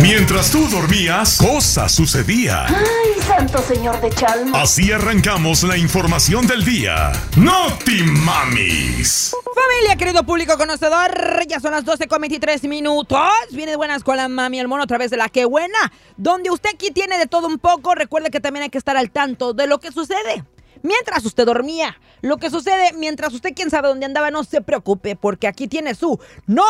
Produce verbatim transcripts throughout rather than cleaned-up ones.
Mientras tú dormías, cosas sucedían. ¡Ay, santo señor de Chalma! Así arrancamos la información del día. ¡Noti Mamis! Familia, querido público conocedor, ya son las doce con veintitrés minutos. Viene de buenas con la mami el mono a través de la que buena, donde usted aquí tiene de todo un poco. Recuerde que también hay que estar al tanto de lo que sucede mientras usted dormía. Lo que sucede mientras usted quién sabe dónde andaba, no se preocupe, porque aquí tiene su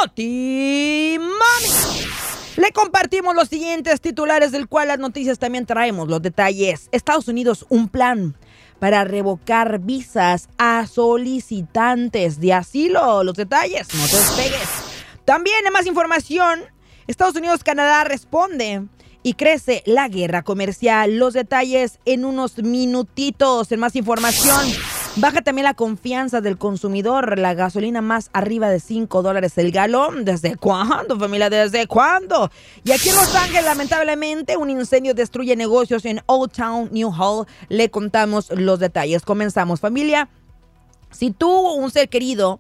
Noti Mami. Le compartimos los siguientes titulares, del cual las noticias también traemos los detalles. Estados Unidos, un plan para revocar visas a solicitantes de asilo. Los detalles, no te despegues. También en más información, Estados Unidos, Canadá responde y crece la guerra comercial. Los detalles en unos minutitos. En más información, baja también la confianza del consumidor. La gasolina más arriba de cinco dólares el galón. ¿Desde cuándo, familia? ¿Desde cuándo? Y aquí en Los Ángeles, lamentablemente, un incendio destruye negocios en Old Town, Newhall. Le contamos los detalles. Comenzamos, familia. Si tú, un ser querido,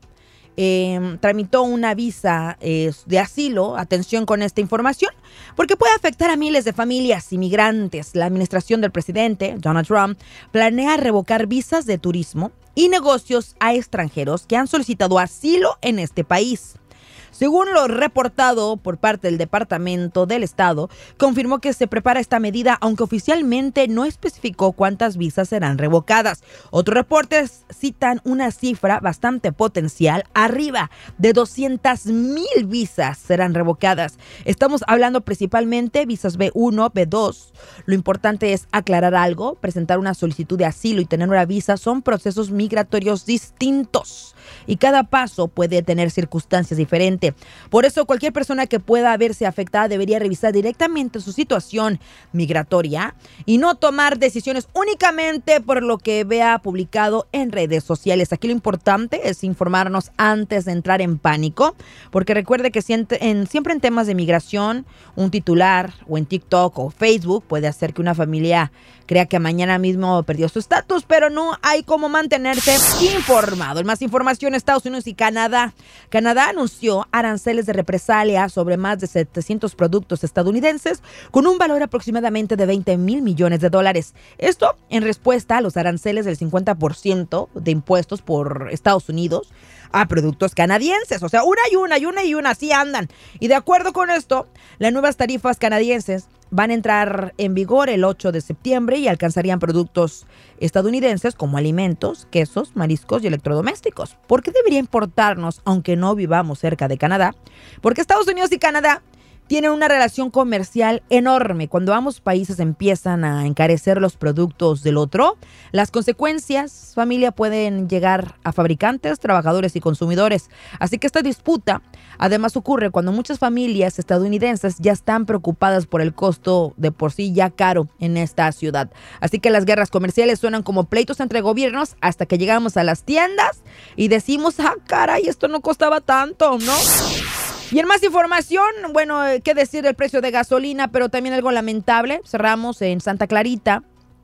Eh, tramitó una visa eh, de asilo, atención con esta información, porque puede afectar a miles de familias inmigrantes. La administración del presidente Donald Trump planea revocar visas de turismo y negocios a extranjeros que han solicitado asilo en este país. Según lo reportado por parte del Departamento del Estado, confirmó que se prepara esta medida, aunque oficialmente no especificó cuántas visas serán revocadas. Otros reportes citan una cifra bastante potencial, arriba de doscientas mil visas serán revocadas. Estamos hablando principalmente de visas B uno, B dos. Lo importante es aclarar algo: presentar una solicitud de asilo y tener una visa son procesos migratorios distintos, y cada paso puede tener circunstancias diferentes. Por eso, cualquier persona que pueda verse afectada debería revisar directamente su situación migratoria y no tomar decisiones únicamente por lo que vea publicado en redes sociales. Aquí lo importante es informarnos antes de entrar en pánico, porque recuerde que siempre en, siempre en temas de migración, un titular o en TikTok o Facebook puede hacer que una familia crea que mañana mismo perdió su estatus, pero no hay cómo mantenerse informado. En más información, Estados Unidos y Canadá. Canadá anunció aranceles de represalia sobre más de setecientos productos estadounidenses con un valor aproximadamente de veinte mil millones de dólares. Esto en respuesta a los aranceles del cincuenta por ciento de impuestos por Estados Unidos a productos canadienses. O sea, una y una y una y una, así andan. Y de acuerdo con esto, las nuevas tarifas canadienses van a entrar en vigor el ocho de septiembre y alcanzarían productos estadounidenses como alimentos, quesos, mariscos y electrodomésticos. ¿Por qué debería importarnos aunque no vivamos cerca de Canadá? Porque Estados Unidos y Canadá tienen una relación comercial enorme. Cuando ambos países empiezan a encarecer los productos del otro, las consecuencias, familia, pueden llegar a fabricantes, trabajadores y consumidores. Así que esta disputa además ocurre cuando muchas familias estadounidenses ya están preocupadas por el costo de por sí ya caro en esta ciudad. Así que las guerras comerciales suenan como pleitos entre gobiernos hasta que llegamos a las tiendas y decimos, ah, caray, esto no costaba tanto, ¿no? Y en más información, bueno, qué decir del precio de gasolina, pero también algo lamentable. Cerramos en Santa Clarita.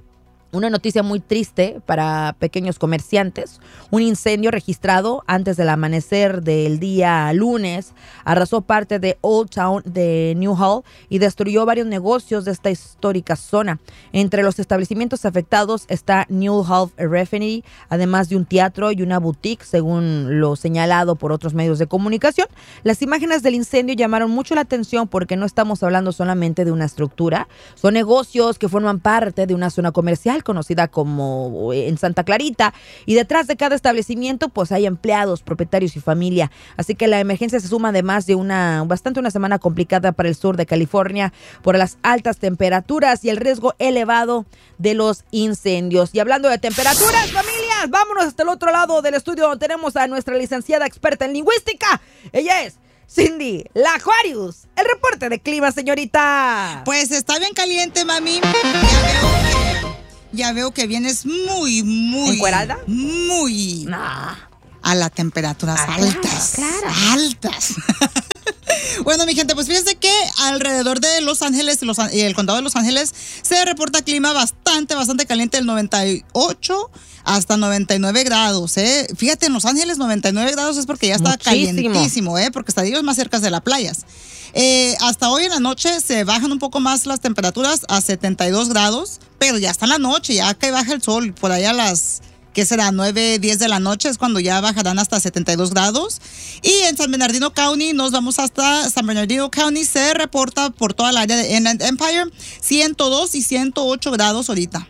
Una noticia muy triste para pequeños comerciantes. Un incendio registrado antes del amanecer del día lunes arrasó parte de Old Town de Newhall y destruyó varios negocios de esta histórica zona. Entre los establecimientos afectados está Newhall Refinery, además de un teatro y una boutique, según lo señalado por otros medios de comunicación. Las imágenes del incendio llamaron mucho la atención porque no estamos hablando solamente de una estructura. Son negocios que forman parte de una zona comercial conocida como en Santa Clarita, y detrás de cada establecimiento pues hay empleados, propietarios y familia. Así que la emergencia se suma además de una bastante una semana complicada para el sur de California por las altas temperaturas y el riesgo elevado de los incendios. Y hablando de temperaturas, familias, vámonos hasta el otro lado del estudio donde tenemos a nuestra licenciada experta en lingüística. Ella es Cindy, la Aquarius. El reporte de clima, señorita. Pues está bien caliente, mami. Ya veo que... Ya veo que vienes muy, muy... ¿Encuerada? Muy... Nah. A las temperaturas Ah, altas. claro. Altas. Bueno, mi gente, pues fíjense que alrededor de Los Ángeles y, los, y el condado de Los Ángeles se reporta clima bastante, bastante caliente, del noventa y ocho hasta noventa y nueve grados, ¿eh? Fíjate, en Los Ángeles noventa y nueve grados es porque ya está Muchísimo. calientísimo, ¿eh? Porque está Dios más cerca de las playas. Eh, hasta hoy en la noche se bajan un poco más las temperaturas a setenta y dos grados, pero ya está en la noche, ya que baja el sol, por allá a las... ¿qué será? nueve, diez de la noche es cuando ya bajarán hasta setenta y dos grados. Y en San Bernardino County, nos vamos hasta San Bernardino County, se reporta por toda el área de Inland Empire ciento dos y ciento ocho grados ahorita.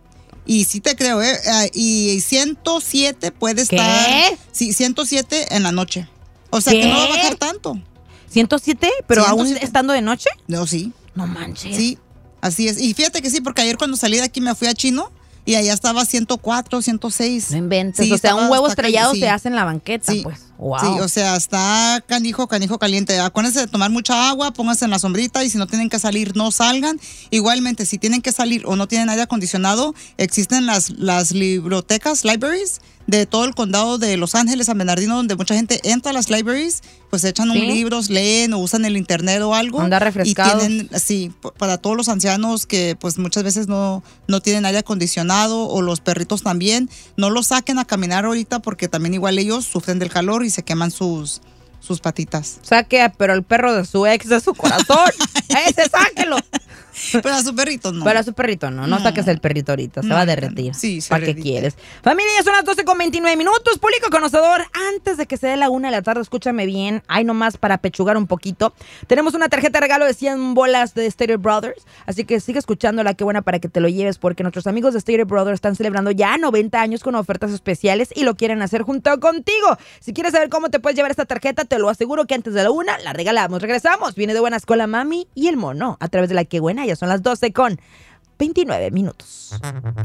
Y sí te creo, ¿eh? Uh, y ciento siete puede ¿Qué? estar... Sí, ciento siete en la noche. O sea ¿Qué? que no va a bajar tanto. ¿ciento siete? ¿Pero ciento aún siete. estando de noche? No, sí. No manches. Sí, así es. Y fíjate que sí, porque ayer cuando salí de aquí me fui a Chino y allá estaba ciento cuatro, ciento seis. No inventes. Sí, o sea, un estaba- huevo está estrellado cali- sí. se hace en la banqueta, Sí. pues. Wow. Sí, o sea, está canijo, canijo caliente. Acuérdense de tomar mucha agua, pónganse en la sombrita y si no tienen que salir, no salgan. Igualmente, si tienen que salir o no tienen aire acondicionado, existen las, las bibliotecas, libraries, de todo el condado de Los Ángeles, San Bernardino, donde mucha gente entra a las libraries, pues echan Sí. un libros, leen o usan el internet o algo. Andar refrescados. Y tienen, sí, p- para todos los ancianos que pues muchas veces no, no tienen aire acondicionado o los perritos también, no los saquen a caminar ahorita porque también igual ellos sufren del calor y se queman sus, sus patitas. Saque, pero el perro de su ex de su corazón. Ese, sáquelo. Pero a su perrito no. Pero a su perrito no, no, No. saques el perrito ahorita, se No, va a no, derretir. no. Sí, se ¿Para qué derrite. quieres? Familia, ya son las doce con veintinueve minutos. Público conocedor, antes de que se dé la una de la tarde, escúchame bien, hay nomás para pechugar un poquito. Tenemos una tarjeta de regalo de cien bolas de Stereo Brothers, así que sigue escuchándola, qué buena para que te lo lleves, porque nuestros amigos de Stereo Brothers están celebrando ya noventa años con ofertas especiales y lo quieren hacer junto contigo. Si quieres saber cómo te puedes llevar esta tarjeta, te lo aseguro que antes de la una la regalamos. Regresamos, viene de buena escuela Mami y el Mono, a través de la que buena, ya son las doce con veintinueve minutos.